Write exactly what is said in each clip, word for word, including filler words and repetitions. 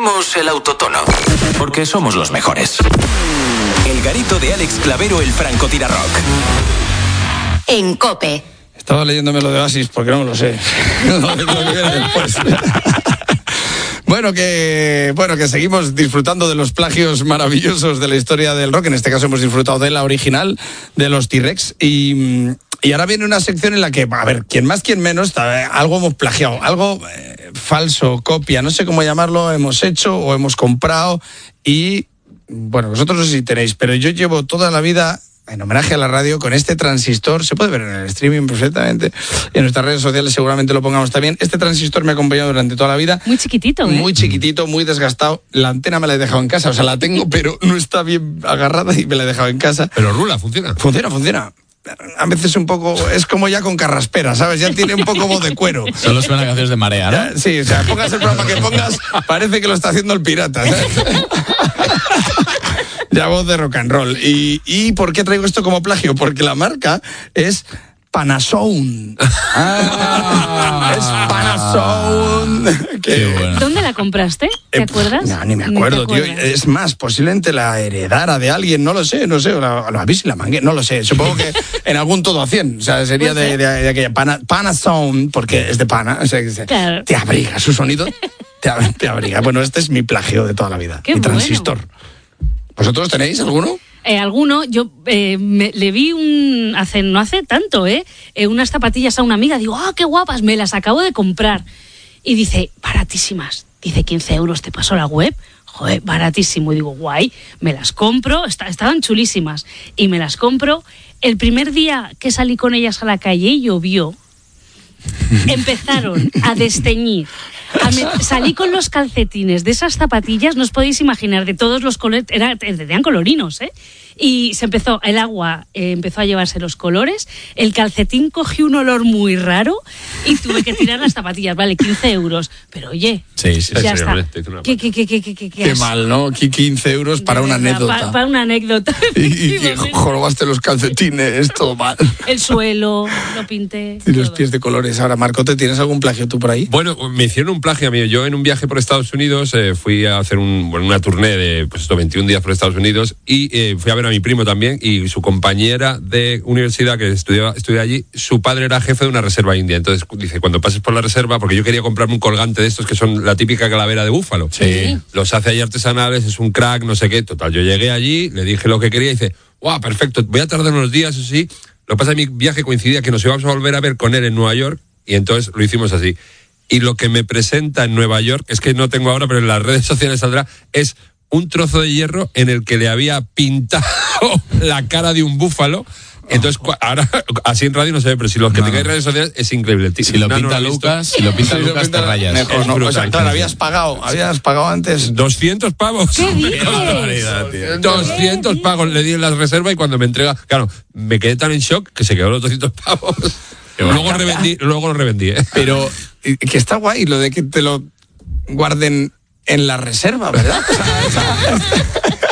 Subimos el autotono, porque somos los mejores. El garito de Alex Clavero, el francotirarrock. En COPE. Estaba leyéndome lo de Oasis porque no me lo sé. Lo que viene después. Bueno que, bueno, que seguimos disfrutando de los plagios maravillosos de la historia del rock. En este caso hemos disfrutado de la original, de los T-Rex. Y, y ahora viene una sección en la que, a ver, quien más, quien menos, algo hemos plagiado, algo eh, falso, copia, no sé cómo llamarlo, hemos hecho o hemos comprado. Y, bueno, vosotros no sé si tenéis, pero yo llevo toda la vida, en homenaje a la radio, con este transistor. Se puede ver en el streaming perfectamente, en nuestras redes sociales seguramente lo pongamos también. Este transistor me ha acompañado durante toda la vida. Muy chiquitito, ¿eh? Muy chiquitito, muy desgastado. La antena me la he dejado en casa, o sea, la tengo, pero no está bien agarrada y me la he dejado en casa. Pero rula, funciona. Funciona, funciona. A veces un poco, es como ya con carraspera, ¿sabes? Ya tiene un poco voz de cuero. Solo suena canciones de Marea, ¿no? Ya, sí, o sea, pongas el programa que pongas, parece que lo está haciendo el pirata, ¿sabes? Ya voz de rock and roll. ¿Y, ¿Y por qué traigo esto como plagio? Porque la marca es Panasound. Ah, es Panasound. Qué bueno. ¿Dónde la compraste? ¿Te Eh, acuerdas? No, ni me acuerdo, Ni te tío. acuerdas. Es más, posiblemente la heredara de alguien, no lo sé, no sé. O la, la avis y la mangué, no lo sé. Supongo que en algún todo a cien. O sea, sería de, de, de aquella Pana, Panasound, porque es de pana. O sea, que se- Claro. te abriga su sonido. Te, ab- te abriga. Bueno, este es mi plagio de toda la vida. Qué mi bueno. transistor. ¿Vosotros tenéis alguno? Eh, alguno, yo eh, me, le vi un hace no hace tanto, ¿eh? eh unas zapatillas a una amiga, digo, ¡ah, qué guapas! Me las acabo de comprar. Y dice, baratísimas. Dice, quince euros, te pasó la web. Joder, baratísimo. Y digo, guay, me las compro, está, estaban chulísimas. Y me las compro. El primer día que salí con ellas a la calle y llovió, empezaron a desteñir. A me- salí con los calcetines de esas zapatillas, no os podéis imaginar, de todos los colores, era, eran colorinos, ¿eh? Y se empezó, el agua eh, empezó a llevarse los colores, el calcetín cogió un olor muy raro y tuve que tirar las zapatillas, vale, quince euros. Pero oye, Sí, sí, ya sí, está. hombre, te hizo una ¿Qué, qué, qué, qué, qué, qué, Qué asco. mal, ¿no? Qui- quince euros para De una verdad, anécdota. pa- para una anécdota. Y, y, y efectivamente. jorobaste los calcetines, todo mal. El suelo, lo pinté. Y los todo. pies de colores. Ahora, Marcote, ¿tienes algún plagio tú por ahí? Bueno, me hicieron un plagio a mí. Yo en un viaje por Estados Unidos eh, fui a hacer un, bueno, una tournée de pues, esto, veintiún días por Estados Unidos y eh, fui a ver a mi primo también y su compañera de universidad que estudiaba, estudiaba allí, su padre era jefe de una reserva india. Entonces dice, cuando pases por la reserva, porque yo quería comprarme un colgante de estos que son la típica calavera de búfalo. Sí. Los hace ahí artesanales, es un crack, no sé qué. Total, yo llegué allí, le dije lo que quería y dice, guau, perfecto, voy a tardar unos días, eso sí. Lo que pasa es que mi viaje coincidía que nos íbamos a volver a ver con él en Nueva York y entonces lo hicimos así. Y lo que me presenta en Nueva York, es que no tengo ahora, pero en las redes sociales saldrá, es un trozo de hierro en el que le había pintado la cara de un búfalo. Entonces, cua- ahora, así en radio no se ve, pero si los que No. tengáis redes sociales es increíble. tío. Si lo No, no pinta he visto. Lucas, si lo pinta Sí, lo Lucas, pinta te rayas. mejor, Es ¿no? O sea, brutal. claro, habías pagado, habías pagado antes. doscientos pavos. ¿Qué dices? barbaridad, tío. doscientos pavos le di en la reserva y cuando me entrega, claro, me quedé tan en shock que se quedó los doscientos pavos. Luego revendí, luego lo revendí, ¿eh? Pero eh, que está guay lo de que te lo guarden en la reserva, ¿verdad? O sea, o sea,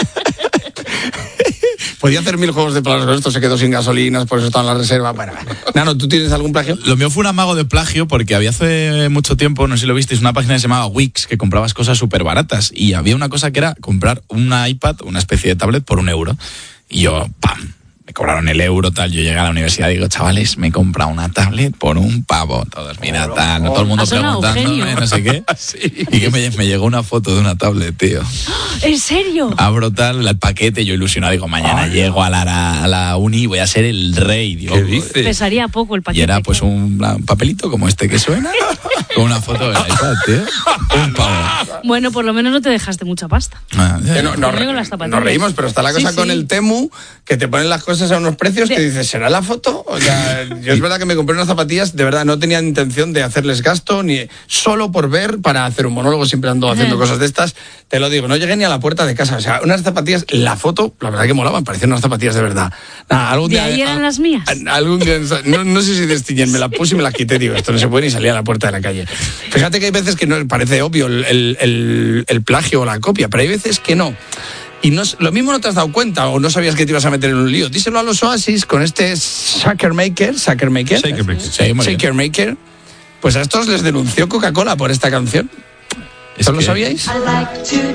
podía hacer mil juegos de palabras, pero esto se quedó sin gasolinas, por eso estaba en la reserva. Bueno, Nano, ¿tú tienes algún plagio? Lo mío fue un amago de plagio porque había hace mucho tiempo, no sé si lo visteis, una página que se llamaba Wix que comprabas cosas súper baratas y había una cosa que era comprar una iPad, una especie de tablet por un euro. Y yo, ¡pam! Me cobraron el euro, tal. Yo llegué a la universidad y digo, chavales, me he comprado una tablet por un pavo. Todos, mira, tal, no, todo el mundo Ha sonado preguntándome, genio. no sé qué. Y que me, me llegó una foto de una tablet, tío. ¿En serio? Abro tal, el paquete, yo ilusionado, digo, mañana llego a la, a la uni y voy a ser el rey. Digo, ¿Qué dices? Pesaría poco el paquete. y era pues un, un papelito como este que suena, con una foto de la iPad, tío. Un pavo. Bueno, por lo menos no te dejaste mucha pasta. Ah, ya, Que ya. no, no, Yo digo las zapatillas. nos reímos, pero está la Sí, cosa con sí. el Temu, que te ponen las cosas a unos precios que De- dices, ¿será la foto? O sea, yo es verdad que me compré unas zapatillas, de verdad, no tenía intención de hacerles gasto, ni solo por ver, para hacer un monólogo, siempre ando haciendo Ajá. cosas de estas, te lo digo, no llegué ni a la puerta de casa, o sea, unas zapatillas, la foto, la verdad que molaban, parecían unas zapatillas de verdad. Nada, algún ¿De día- ahí eran a- las mías? a- algún día, no, no sé si destiñen, me la puse y me la quité, digo, esto no se puede ni salir a la puerta de la calle. Fíjate que hay veces que no parece obvio el, el- el- el plagio o la copia, pero hay veces que no. Y no, lo mismo no te has dado cuenta o no sabías que te ibas a meter en un lío. Díselo a los Oasis con este Shaker Maker, Shaker Maker, Shaker Maker. Sí, muy bien. Shaker Maker. Pues a estos les denunció Coca-Cola por esta canción. Es ¿Eso lo que- sabíais? Ahora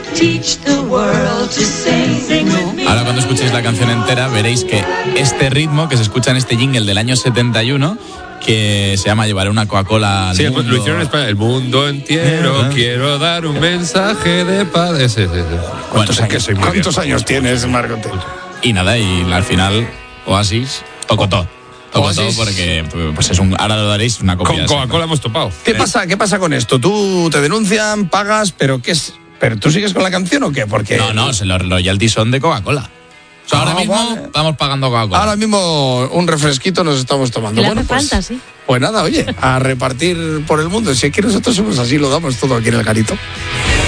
cuando escuchéis la canción entera veréis que este ritmo que se escucha en este jingle del año setenta y uno, que se llama Llevaré una Coca-Cola al Sí, mundo. lo hicieron en España. El mundo entero, Ah. quiero dar un mensaje de paz. Ese, ese, ese. ¿Cuántos, Es que años, soy muy ¿cuántos viejo. años tienes, Margote? Y nada, y al final Oasis tocó todo. Tocó todo Oasis. porque pues es un, ahora lo daréis una copia. Con exacta. Coca-Cola hemos topado. ¿Qué pasa, ¿Qué pasa con esto? ¿Tú te denuncian, pagas, pero qué es? ¿Pero tú sigues con la canción o qué? Porque No, no, se los royalties son de Coca-Cola. O sea, Ah, ahora mismo vale. estamos pagando Coca-Cola. ahora mismo un refresquito nos estamos tomando. Que le Bueno, hace pues, falta, sí. pues nada, oye, a repartir por el mundo. Si es que nosotros somos así, lo damos todo aquí en el Garito.